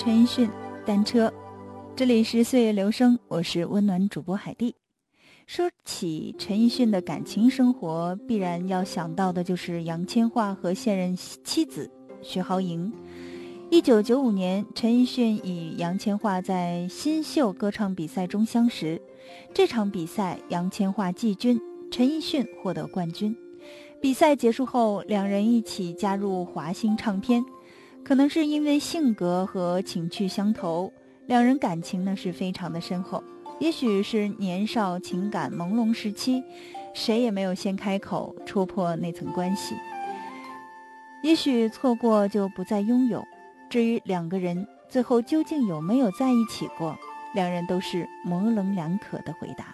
陈奕迅单车，这里是岁月流声，我是温暖主播海蒂。说起陈奕迅的感情生活，必然要想到的就是杨千嬅和现任妻子徐濠萦。1995年，陈奕迅与杨千嬅在新秀歌唱比赛中相识，这场比赛杨千嬅季军，陈奕迅获得冠军。比赛结束后，两人一起加入华星唱片。可能是因为性格和情趣相投，两人感情呢是非常的深厚。也许是年少情感朦胧时期，谁也没有先开口戳破那层关系。也许错过就不再拥有。至于两个人最后究竟有没有在一起过，两人都是模棱两可的回答。